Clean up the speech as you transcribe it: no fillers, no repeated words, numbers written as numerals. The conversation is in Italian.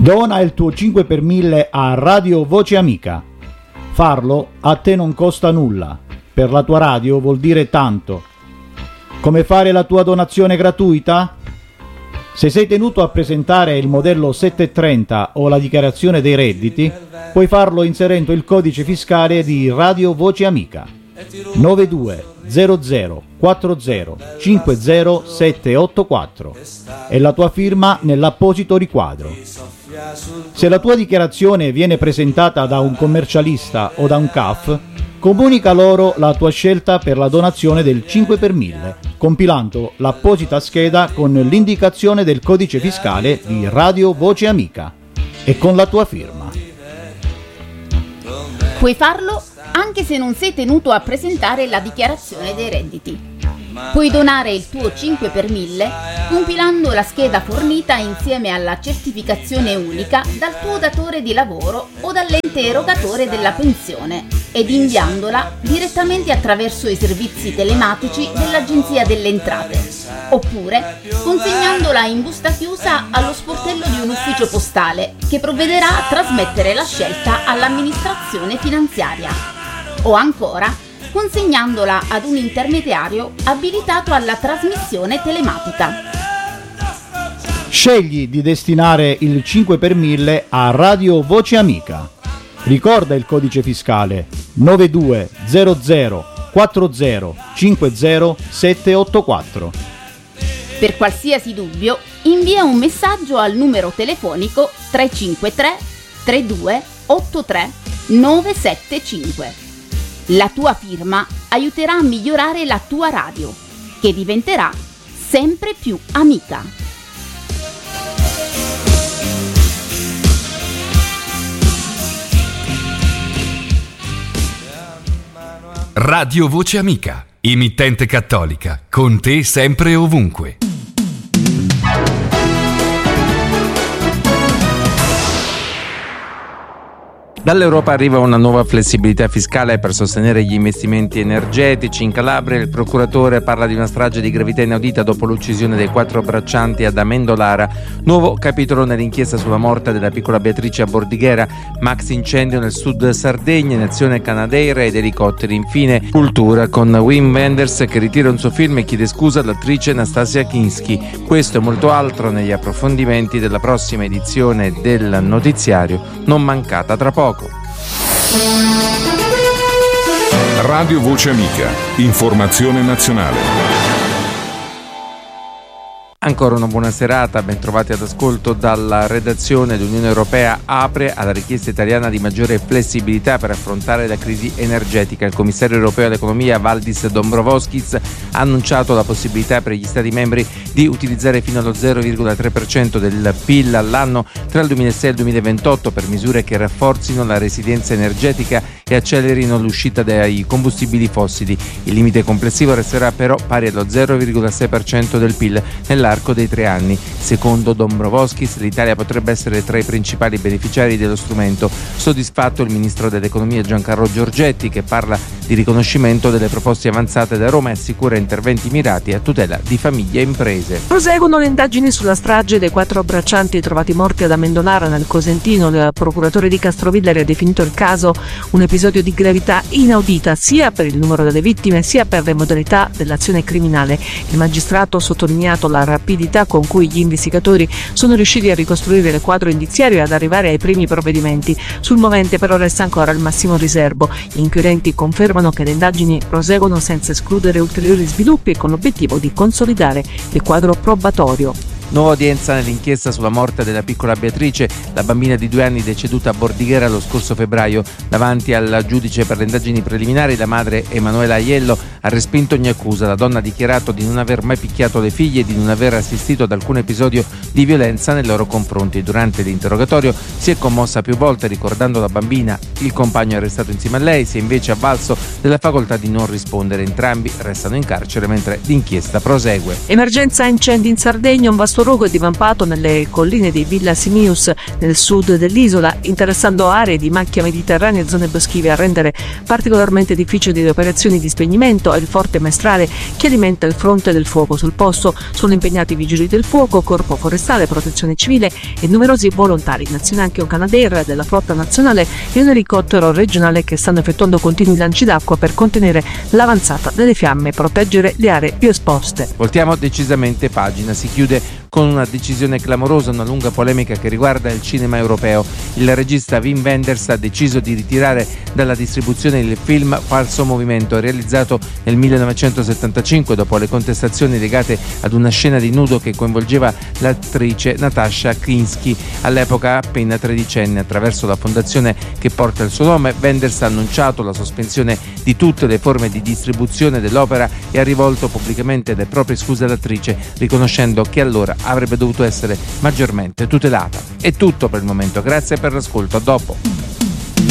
Dona il tuo 5 per 1000 a Radio Voce Amica. Farlo a te non costa nulla. Per la tua radio vuol dire tanto. Come fare la tua donazione gratuita? Se sei tenuto a presentare il modello 730 o la dichiarazione dei redditi, puoi farlo inserendo il codice fiscale di Radio Voce Amica 9200 40 50 784 e la tua firma nell'apposito riquadro. Se la tua dichiarazione viene presentata da un commercialista o da un CAF, comunica loro la tua scelta per la donazione del 5 per 1000, compilando l'apposita scheda con l'indicazione del codice fiscale di Radio Voce Amica e con la tua firma. Puoi farlo anche se non sei tenuto a presentare la dichiarazione dei redditi. Puoi donare il tuo 5 per 1000 compilando la scheda fornita insieme alla certificazione unica dal tuo datore di lavoro o dall'ente erogatore della pensione ed inviandola direttamente attraverso i servizi telematici dell'Agenzia delle Entrate, oppure consegnandola in busta chiusa allo sportello di un ufficio postale che provvederà a trasmettere la scelta all'amministrazione finanziaria, o ancora consegnandola ad un intermediario abilitato alla trasmissione telematica. Scegli di destinare il 5 per 1000 a Radio Voce Amica. Ricorda il codice fiscale 9200 40 50 784. Per qualsiasi dubbio, invia un messaggio al numero telefonico 353 32 83 975. La tua firma aiuterà a migliorare la tua radio, che diventerà sempre più amica. Radio Voce Amica, emittente cattolica, con te sempre e ovunque. Dall'Europa arriva una nuova flessibilità fiscale per sostenere gli investimenti energetici. In Calabria il procuratore parla di una strage di gravità inaudita dopo l'uccisione dei 4 braccianti ad Amendolara. Nuovo capitolo nell'inchiesta sulla morte della piccola Beatrice a Bordighera. Max incendio nel sud Sardegna, in azione Canadair ed elicotteri. Infine cultura con Wim Wenders che ritira un suo film e chiede scusa all'attrice Nastasia Kinski. Questo e molto altro negli approfondimenti della prossima edizione del notiziario, non mancata tra poco. Radio Voce Amica, informazione nazionale. Ancora una buona serata, ben trovati ad ascolto dalla redazione. L'Unione Europea apre alla richiesta italiana di maggiore flessibilità per affrontare la crisi energetica. Il commissario europeo all'economia Valdis Dombrovskis ha annunciato la possibilità per gli Stati membri di utilizzare fino allo 0,3% del PIL all'anno tra il 2006 e il 2028 per misure che rafforzino la resilienza energetica e accelerino l'uscita dai combustibili fossili. Il limite complessivo resterà però pari allo 0,6% del PIL nell'arco dei 3 anni. Secondo Dombrovskis, l'Italia potrebbe essere tra i principali beneficiari dello strumento. Soddisfatto il ministro dell'economia Giancarlo Giorgetti, che parla di riconoscimento delle proposte avanzate da Roma e assicura interventi mirati a tutela di famiglie e imprese. Proseguono le indagini sulla strage dei 4 braccianti trovati morti ad Amendolara nel Cosentino. Il procuratore di Castrovillari ha definito il caso un episodio di gravità inaudita sia per il numero delle vittime sia per le modalità dell'azione criminale. Il magistrato ha sottolineato la rapidità con cui gli investigatori sono riusciti a ricostruire il quadro indiziario e ad arrivare ai primi provvedimenti. Sul movente però resta ancora il massimo riservo. Gli inquirenti confermano che le indagini proseguono senza escludere ulteriori sviluppi e con l'obiettivo di consolidare il quadro probatorio. Nuova udienza nell'inchiesta sulla morte della piccola Beatrice, la bambina di 2 anni deceduta a Bordighera lo scorso febbraio. Davanti al giudice per le indagini preliminari, la madre Emanuela Aiello ha respinto ogni accusa. La donna ha dichiarato di non aver mai picchiato le figlie e di non aver assistito ad alcun episodio di violenza nei loro confronti. Durante l'interrogatorio si è commossa più volte ricordando la bambina. Il compagno arrestato insieme a lei si è invece avvalso della facoltà di non rispondere. Entrambi restano in carcere mentre l'inchiesta prosegue. Emergenza incendi in Sardegna, un vasto Questo rogo è divampato nelle colline di Villa Simius nel sud dell'isola, interessando aree di macchia mediterranea e zone boschive, a rendere particolarmente difficili le operazioni di spegnimento e il forte maestrale che alimenta il fronte del fuoco. Sul posto sono impegnati vigili del fuoco, corpo forestale, protezione civile e numerosi volontari. In azione anche un Canadair della flotta nazionale e un elicottero regionale che stanno effettuando continui lanci d'acqua per contenere l'avanzata delle fiamme e proteggere le aree più esposte. Voltiamo decisamente pagina, si chiude con una decisione clamorosa, una lunga polemica che riguarda il cinema europeo. Il regista Wim Wenders ha deciso di ritirare dalla distribuzione il film Falso Movimento, realizzato nel 1975 dopo le contestazioni legate ad una scena di nudo che coinvolgeva l'attrice Natasha Kinski, all'epoca appena tredicenne. Attraverso la fondazione che porta il suo nome, Wenders ha annunciato la sospensione di tutte le forme di distribuzione dell'opera e ha rivolto pubblicamente le proprie scuse all'attrice, riconoscendo che allora avrebbe dovuto essere maggiormente tutelata. È tutto per il momento, grazie per l'ascolto, a dopo.